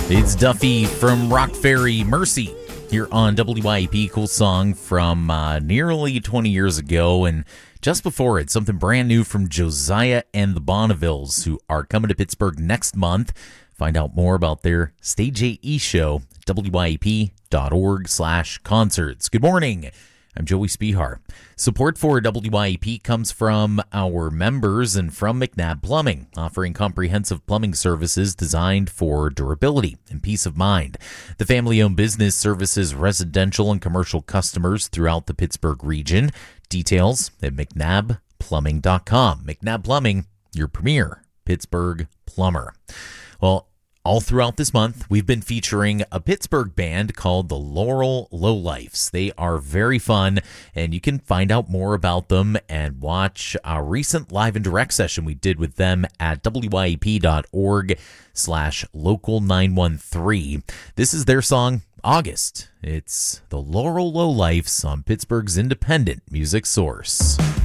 It's Duffy from Rock Ferry Mercy here on WYAP. Cool song from nearly 20 years ago. And just before it, something brand new from Josiah and the Bonnevilles, who are coming to Pittsburgh next month. Find out more about their Stage AE show at wyap.org/concerts. Good morning. I'm Joey Spihar. Support for WYAP comes from our members and from McNabb Plumbing, offering comprehensive plumbing services designed for durability and peace of mind. The family-owned business services residential and commercial customers throughout the Pittsburgh region. Details at mcnabbplumbing.com. McNabb Plumbing, your premier Pittsburgh plumber. Well, all throughout this month, we've been featuring a Pittsburgh band called the Laurel Lowlifes. They are very fun, and you can find out more about them and watch a recent live and direct session we did with them at wyap.org/local913. This is their song, August. It's the Laurel Lowlifes on Pittsburgh's independent music source.